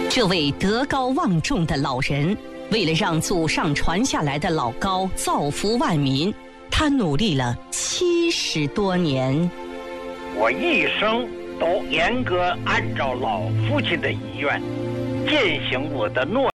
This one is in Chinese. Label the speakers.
Speaker 1: 这位德高望重的老人，为了让祖上传下来的老高造福万民，他努力了70多年。
Speaker 2: 我一生都严格按照老父亲的遗愿，践行我的诺